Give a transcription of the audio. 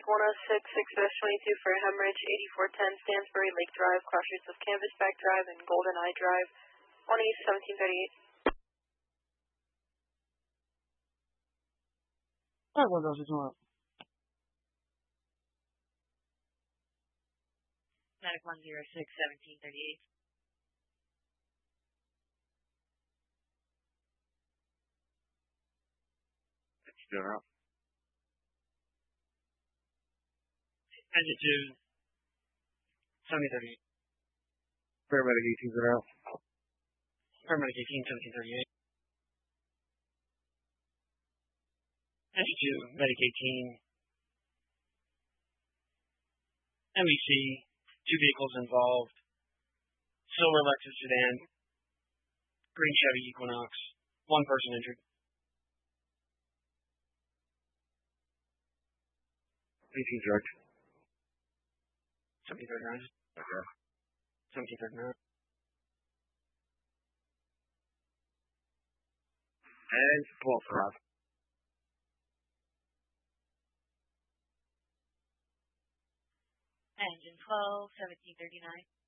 106-6-22 for Hemorrhage, 8410 Stansbury Lake Drive, cross streets of Canvasback Drive and Golden Eye Drive, 1-1738. Alright, what else is going on? Medic 106-1738. Still out. Engine 2, 7038. Paramedic 18's are out. Paramedic 18, 1738. Engine 2, Medic 18. MEC, 2 vehicles involved. Silver Lexus sedan. Green Chevy Equinox. 1 person injured. 18 direct. 1739. Okay. 1739. And pull for us. Engine 12, 1739.